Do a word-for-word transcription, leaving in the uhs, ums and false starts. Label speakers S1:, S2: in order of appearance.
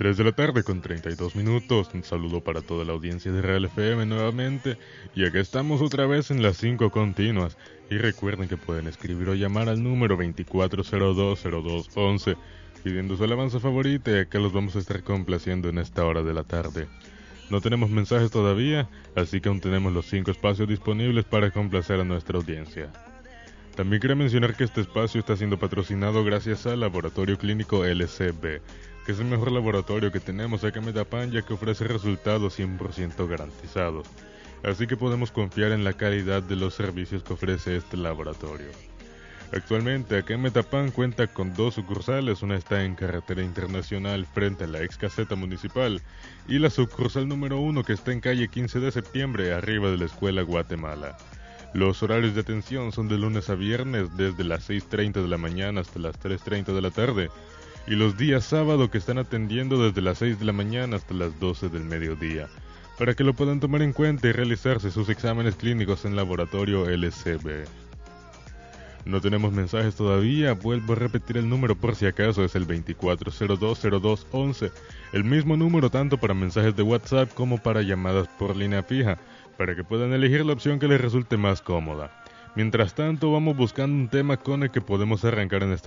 S1: tres de la tarde con treinta y dos minutos. Un saludo para toda la audiencia de Real F M nuevamente. Y acá estamos otra vez en las cinco continuas. Y recuerden que pueden escribir o llamar al número veinticuatro cero dos cero dos once pidiendo su alabanza favorita, y acá los vamos a estar complaciendo en esta hora de la tarde. No tenemos mensajes todavía, así que aún tenemos los cinco espacios disponibles para complacer a nuestra audiencia. También quiero mencionar que este espacio está siendo patrocinado gracias al Laboratorio Clínico L C B, que es el mejor laboratorio que tenemos acá en Metapán, ya que ofrece resultados cien por ciento garantizados. Así que podemos confiar en la calidad de los servicios que ofrece este laboratorio. Actualmente acá en Metapán cuenta con dos sucursales, una está en Carretera Internacional frente a la ex caseta municipal y la sucursal número uno que está en calle quince de septiembre arriba de la Escuela Guatemala. Los horarios de atención son de lunes a viernes desde las seis treinta de la mañana hasta las tres treinta de la tarde y los días sábado que están atendiendo desde las seis de la mañana hasta las doce del mediodía, para que lo puedan tomar en cuenta y realizarse sus exámenes clínicos en Laboratorio L C B. No tenemos mensajes todavía, vuelvo a repetir el número por si acaso, es el veinticuatro cero dos cero dos once, el mismo número tanto para mensajes de WhatsApp como para llamadas por línea fija, para que puedan elegir la opción que les resulte más cómoda. Mientras tanto, vamos buscando un tema con el que podemos arrancar en esta